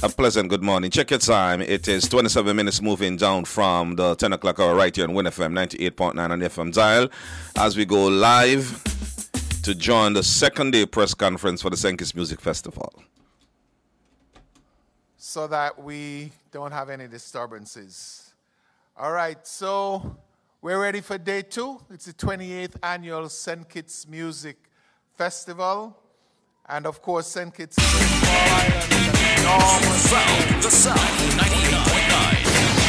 A pleasant good morning. Check your time. It is 27 minutes moving down from the 10 o'clock hour right here on Win FM 98.9 on the FM dial as we go live to join the second day press conference for the St. Kitts Music Festival. So that we don't have any disturbances. All right, so we're ready for day 2. It's the 28th annual St. Kitts Music Festival. And of course, St. Kitts is the Sound 98.9.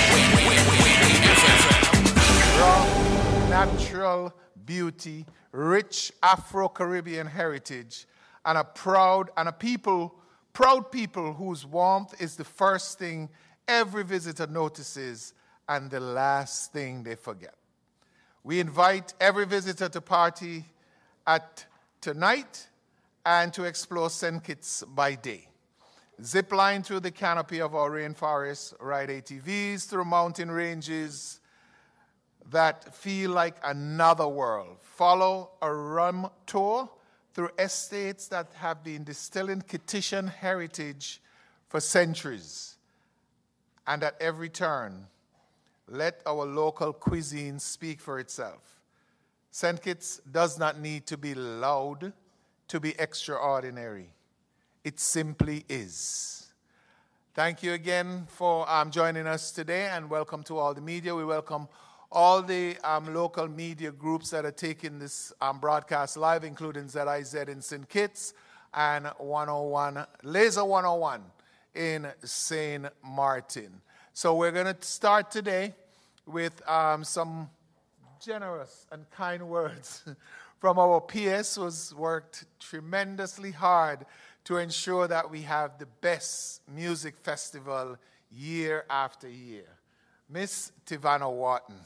raw, natural beauty, rich Afro-Caribbean heritage, and proud people whose warmth is the first thing every visitor notices and the last thing they forget. We invite every visitor to party at tonight and to explore St. Kitts by day. Zip line through the canopy of our rainforest, ride ATVs through mountain ranges that feel like another world. Follow a rum tour through estates that have been distilling Kittitian heritage for centuries. And at every turn, let our local cuisine speak for itself. St. Kitts does not need to be loud to be extraordinary. It simply is. Thank you again for joining us today, and welcome to all the media. We welcome all the local media groups that are taking this broadcast live, including ZIZ in St. Kitts and 101, Laser 101 in St. Martin. So we're going to start today with some generous and kind words from our PS, who's worked tremendously hard to ensure that we have the best music festival year after year. Miss Tivana Wharton.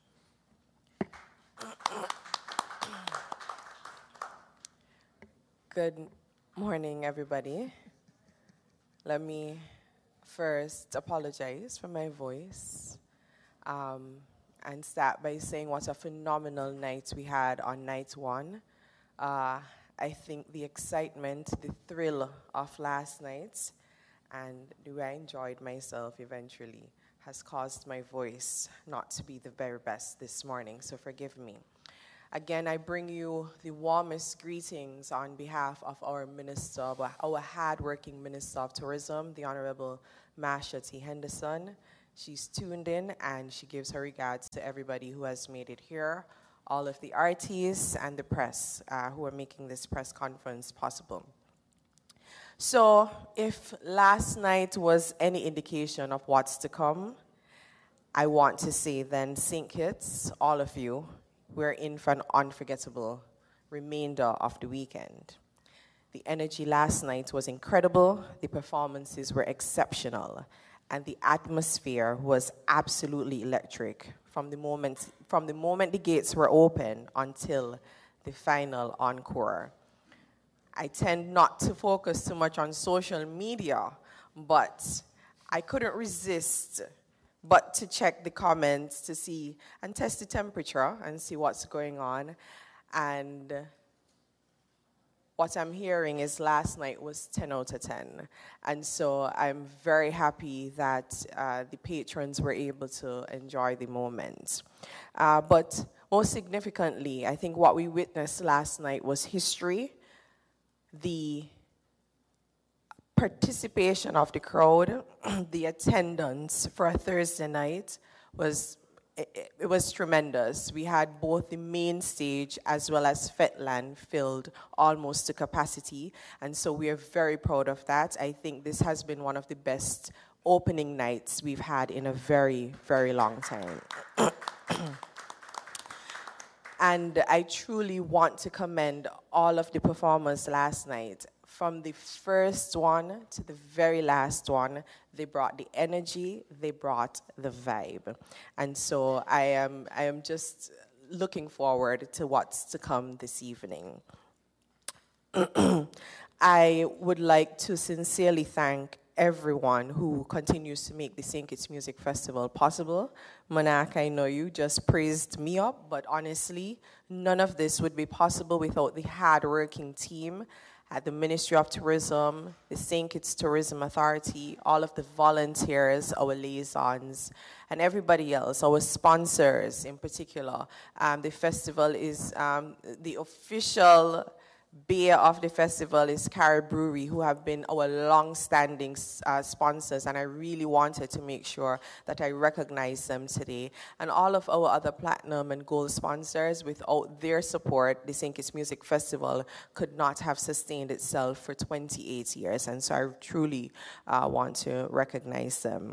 Good morning, everybody. Let me first apologize for my voice and start by saying what a phenomenal night we had on night 1. I think the excitement, the thrill of last night, and the way I enjoyed myself eventually has caused my voice not to be the very best this morning, so forgive me. Again, I bring you the warmest greetings on behalf of our minister, our hard-working Minister of Tourism, the Honorable Marsha T. Henderson. She's tuned in, and she gives her regards to everybody who has made it here, all of the artists and the press who are making this press conference possible. So, if last night was any indication of what's to come, I want to say then, St. Kitts, all of you, we're in for an unforgettable remainder of the weekend. The energy last night was incredible, the performances were exceptional, and the atmosphere was absolutely electric from the moment the gates were open until the final encore. I tend not to focus too much on social media, but I couldn't resist but to check the comments to see and test the temperature and see what's going on. And what I'm hearing is last night was 10 out of 10. And so I'm very happy that the patrons were able to enjoy the moment. But most significantly, I think what we witnessed last night was history. The participation of the crowd, the attendance for a Thursday night was tremendous. We had both the main stage as well as Fetland filled almost to capacity, and so we are very proud of that. I think this has been one of the best opening nights we've had in a very, very long time. And I truly want to commend all of the performers last night. From the first one to the very last one, they brought the energy, they brought the vibe. And so I am just looking forward to what's to come this evening. I would like to sincerely thank everyone who continues to make the St. Kitts Music Festival possible. Monarch, I know you just praised me up, but honestly, none of this would be possible without the hard-working team at the Ministry of Tourism, the St. Kitts Tourism Authority, all of the volunteers, our liaisons, and everybody else, our sponsors in particular. The festival is the official beer of the festival is Carib Brewery, who have been our long-standing sponsors, and I really wanted to make sure that I recognize them today. And all of our other platinum and gold sponsors, without their support, the St. Kitts Music Festival could not have sustained itself for 28 years, and so I truly want to recognize them.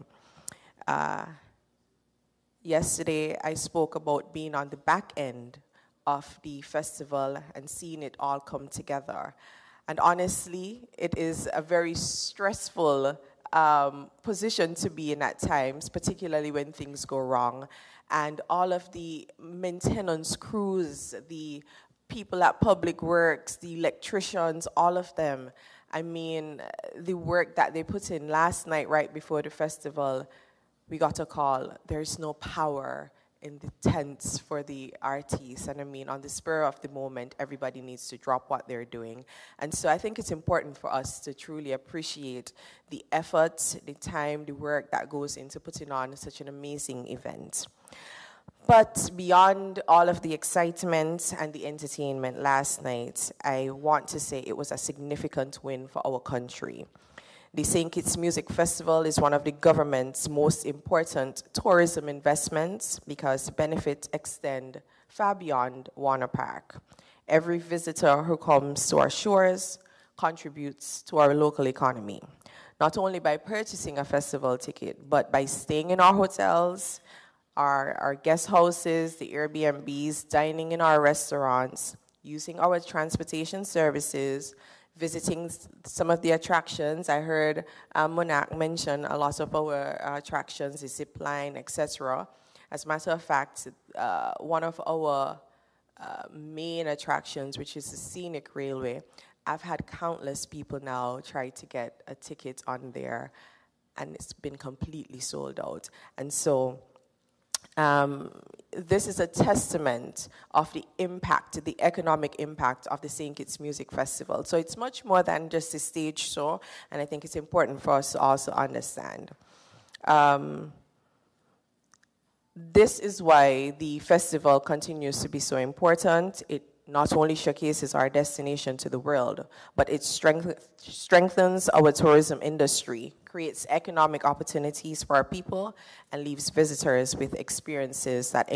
Yesterday, I spoke about being on the back end of the festival and seeing it all come together. And honestly, it is a very stressful position to be in at times, particularly when things go wrong. And all of the maintenance crews, the people at Public Works, the electricians, all of them, I mean, the work that they put in last night right before the festival, we got a call, there's no power in the tents for the artists. And I mean, on the spur of the moment, everybody needs to drop what they're doing. And so I think it's important for us to truly appreciate the effort, the time, the work that goes into putting on such an amazing event. But beyond all of the excitement and the entertainment last night, I want to say it was a significant win for our country. The St. Kitts Music Festival is one of the government's most important tourism investments because benefits extend far beyond Warner Park. Every visitor who comes to our shores contributes to our local economy, not only by purchasing a festival ticket, but by staying in our hotels, our guest houses, the Airbnbs, dining in our restaurants, using our transportation services, visiting some of the attractions. I heard Monak mention a lot of our attractions, the zip line, etc. As a matter of fact, one of our main attractions, which is the Scenic Railway, I've had countless people now try to get a ticket on there, and it's been completely sold out. And so this is a testament of the impact, the economic impact of the St. Kitts Music Festival. So it's much more than just a stage show, and I think it's important for us to also understand. This is why the festival continues to be so important. It not only showcases our destination to the world, but it strengthens our tourism industry, creates economic opportunities for our people, and leaves visitors with experiences that